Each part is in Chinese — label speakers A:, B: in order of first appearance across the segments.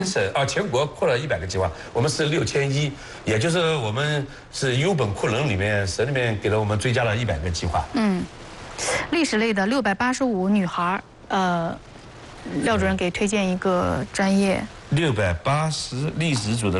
A: 省全国扩了100个计划，我们是6100，也就是我们是优本扩能里面省里面给了我们追加了100个计划。
B: 历史类的685女孩，廖主任给推荐一个专业。
A: 680历史组的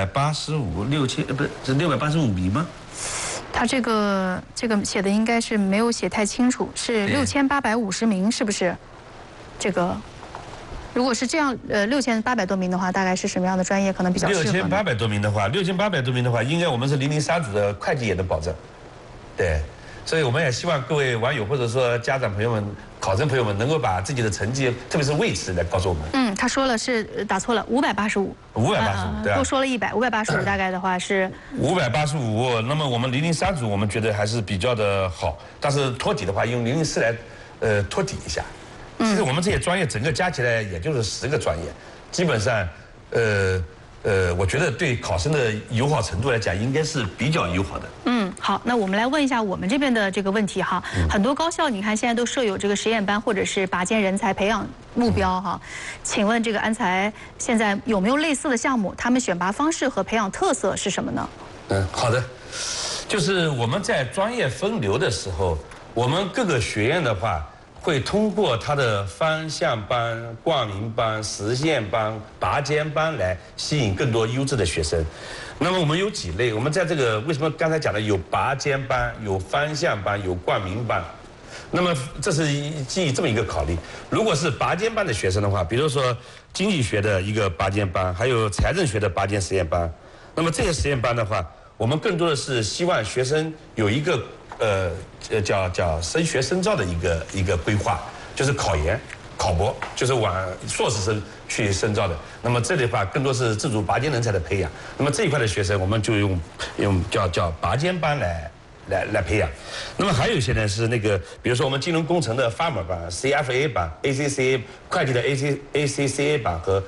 A: 6856000不是是685名吗？
B: 他这个写的应该是没有写太清楚，是6850名，是不是？这个，如果是这样，6800多名的话，大概是什么样的专业可能比较适合呢
A: ？6800多名的话，应该我们是003组的会计也能保证。对，所以我们也希望各位网友或者说家长朋友们、考生朋友们能够把自己的成绩，特别是位置来告诉我们。
B: 他说了是打错了，585。
A: 585，对啊。
B: 多说了100，585大概的话是
A: 585。那么我们003组，我们觉得还是比较的好，但是托底的话，用004来托底一下。其实我们这些专业整个加起来也就是10个专业，基本上，我觉得对考生的友好程度来讲，应该是比较友好的。
B: 好，那我们来问一下我们这边的这个问题哈。很多高校你看现在都设有这个实验班或者是拔尖人才培养目标哈。请问这个安财现在有没有类似的项目？他们选拔方式和培养特色是什么呢？
A: 好的，就是我们在专业分流的时候，我们各个学院的话，会通过它的方向班、冠名班、实验班、拔尖班来吸引更多优质的学生。那么我们有几类，我们在这个为什么刚才讲的有拔尖班、有方向班、有冠名班？那么这是基于这么一个考虑。如果是拔尖班的学生的话，比如说经济学的一个拔尖班，还有财政学的拔尖实验班。那么这些实验班的话，我们更多的是希望学生有一个叫升学深造的一个规划，就是考研、考博，就是往硕士生去深造的。那么这里的话，更多是自主拔尖人才的培养。那么这一块的学生，我们就用叫拔尖班来培养。那么还有一些呢是那个，比如说我们金融工程的 FAMR 班、CFA 班、ACCA 会计的 ACCA 班和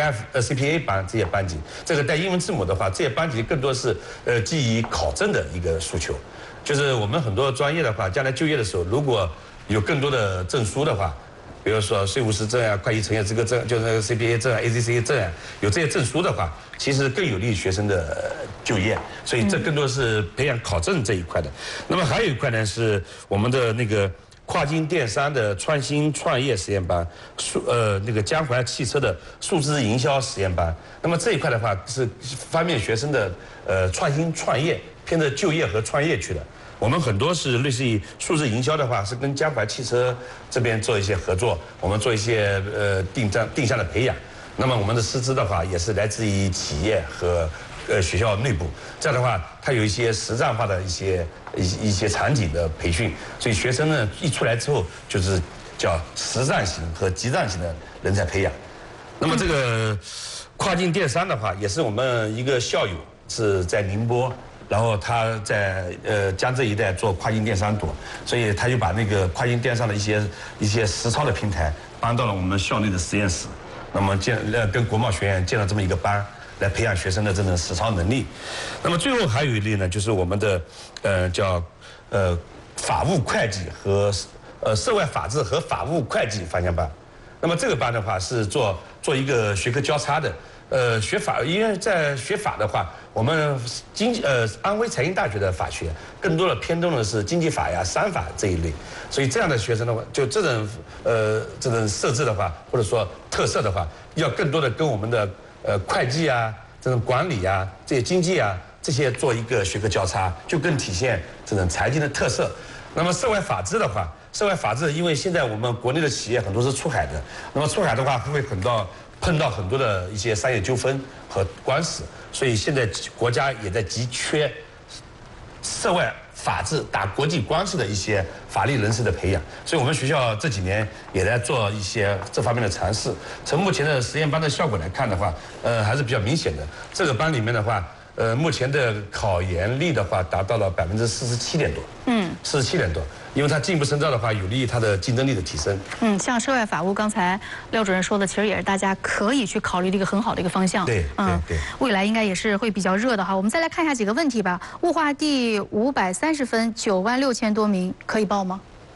A: CPA 班这些班级，这个带英文字母的话，这些班级更多是基于考证的一个诉求。就是我们很多专业的话，将来就业的时候，如果有更多的证书的话，比如说税务师证啊、会计从业资格证，就是那个 CPA 证啊、ACCA 证啊，有这些证书的话，其实更有利于学生的就业。所以这更多是培养考证这一块的。那么还有一块呢，是我们的那个跨境电商的创新创业实验班，那个江淮汽车的数字营销实验班。那么这一块的话，是方便学生的创新创业，偏着就业和创业去的。我们很多是类似于数字营销的话，是跟江淮汽车这边做一些合作，我们做一些定向的培养。那么我们的师资的话，也是来自于企业和学校内部。这样的话，它有一些实战化的一些场景的培训，所以学生呢一出来之后，就是叫实战型和集战型的人才培养。那么这个跨境电商的话，也是我们一个校友是在宁波。然后他在江浙一带做跨境电商多，所以他就把那个跨境电商的一些实操的平台搬到了我们校内的实验室，那么跟国贸学院建了这么一个班，来培养学生的这种实操能力。那么最后还有一类呢，就是我们的叫法务会计和涉外法治和法务会计方向班。那么这个班的话是做一个学科交叉的。学法，因为在学法的话，我们安徽财经大学的法学更多的偏重的是经济法呀、商法这一类，所以这样的学生的话，就这种设置的话，或者说特色的话，要更多的跟我们的会计啊、这种管理啊、这些经济啊这些做一个学科交叉，就更体现这种财经的特色。那么涉外法治的话，涉外法治因为现在我们国内的企业很多是出海的，那么出海的话会碰到很多的一些商业纠纷和官司，所以现在国家也在急缺涉外法治打国际关系的一些法律人士的培养，所以我们学校这几年也在做一些这方面的尝试。从目前的实验班的效果来看的话，还是比较明显的。这个班里面的话，目前的考研率的话达到了47%多，47%多。因为它进一步深造的话，有利于它的竞争力的提升。
B: 像涉外法务，刚才廖主任说的，其实也是大家可以去考虑的一个很好的一个方向。
A: 对，
B: 未来应该也是会比较热的哈。我们再来看一下几个问题吧。物化第530分，96000多名，可以报吗？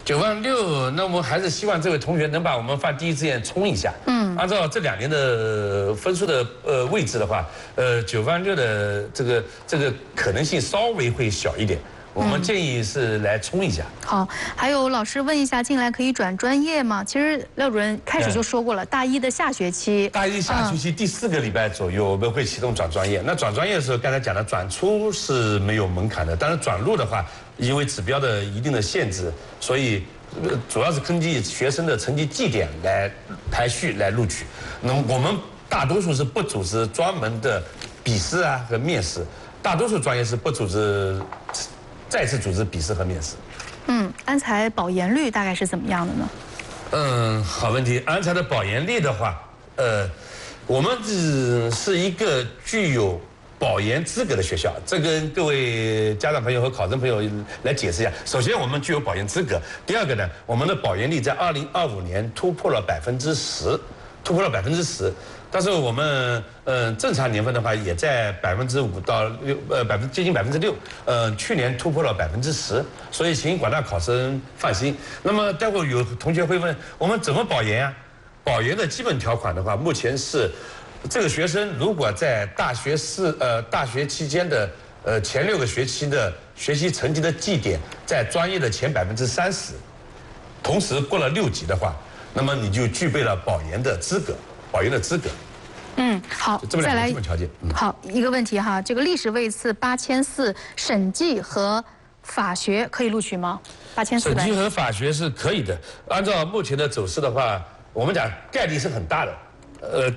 A: 96000，那我们还是希望这位同学能把我们范第一志愿冲一下。按照这2年的分数的位置的话，96000的这个可能性稍微会小一点。我们建议是来冲一下。
B: 好，还有老师问一下，进来可以转专业吗？其实廖主任开始就说过了，大一的下学期，
A: 大一下学期第4个礼拜左右，我们会启动转专业。那转专业的时候，刚才讲的转出是没有门槛的，但是转入的话，因为指标的一定的限制，所以主要是根据学生的成绩绩点来排序来录取。那么我们大多数是不组织专门的笔试啊和面试，大多数专业是不组织再次组织笔试和面试。
B: 安财保研率大概是怎么样的呢？
A: 好问题。安财的保研率的话，我们是一个具有保研资格的学校，这跟各位家长朋友和考生朋友来解释一下。首先，我们具有保研资格；第二个呢，我们的保研率在2025年突破了10%，突破了10%。但是我们正常年份的话，也在5%到6%，接近6%。去年突破了10%，所以请广大考生放心。那么待会有同学会问，我们怎么保研啊？保研的基本条款的话，目前是这个学生如果在大学期间的前6个学期的学习成绩的绩点在专业的前30%，同时过了6级的话，那么你就具备了保研的资格。
B: 好，
A: 这么2个基本条件。
B: 好，一个问题哈，这个历史位次8400，审计和法学可以录取吗？8400。
A: 审计和法学是可以的，按照目前的走势的话，我们讲概率是很大的。